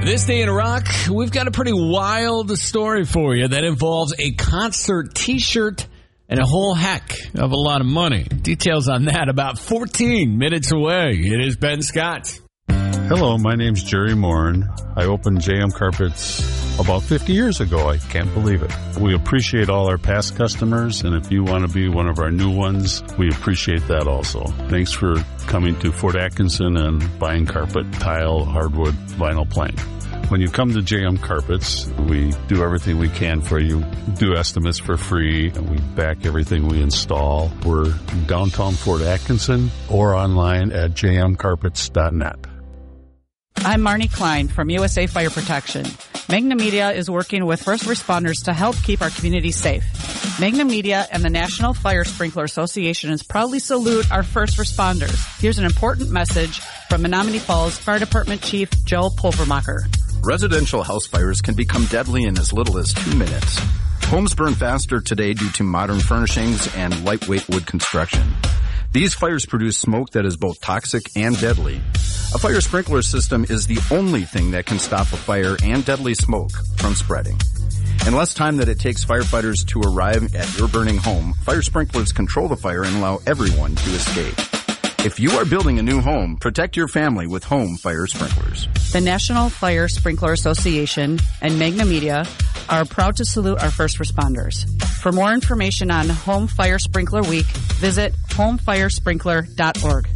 This day in rock, we've got a pretty wild story for you that involves a concert t-shirt and a whole heck of a lot of money. Details on that about 14 minutes away. It is Ben Scott. Hello, my name's Jerry Morin. I opened JM Carpets about 50 years ago. I can't believe it. We appreciate all our past customers, and if you want to be one of our new ones, we appreciate that also. Thanks for coming to Fort Atkinson and buying carpet, tile, hardwood, vinyl plank. When you come to JM Carpets, we do everything we can for you, do estimates for free, and we back everything we install. We're downtown Fort Atkinson or online at jmcarpets.net. I'm Marnie Klein from USA Fire Protection. Magna Media is working with first responders to help keep our community safe. Magna Media and the National Fire Sprinkler Association proudly salute our first responders. Here's an important message from Menominee Falls Fire Department Chief Joe Pulvermacher. Residential house fires can become deadly in as little as 2 minutes. Homes burn faster today due to modern furnishings and lightweight wood construction. These fires produce smoke that is both toxic and deadly. A fire sprinkler system is the only thing that can stop a fire and deadly smoke from spreading. In less time than it takes firefighters to arrive at your burning home, fire sprinklers control the fire and allow everyone to escape. If you are building a new home, protect your family with home fire sprinklers. The National Fire Sprinkler Association and Magna Media are proud to salute our first responders. For more information on Home Fire Sprinkler Week, visit homefiresprinkler.org.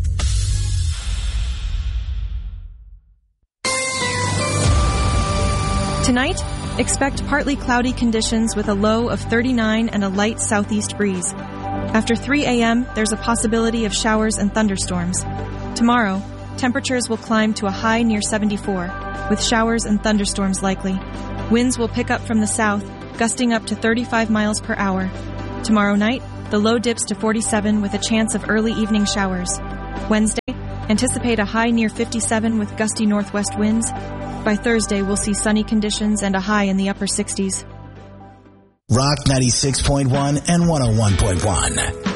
Tonight, expect partly cloudy conditions with a low of 39 and a light southeast breeze. After 3 a.m., there's a possibility of showers and thunderstorms. Tomorrow, temperatures will climb to a high near 74, with showers and thunderstorms likely. Winds will pick up from the south, gusting up to 35 miles per hour. Tomorrow night, the low dips to 47 with a chance of early evening showers. Wednesday, anticipate a high near 57 with gusty northwest winds. By Thursday, we'll see sunny conditions and a high in the upper 60s. Rock 96.1 and 101.1.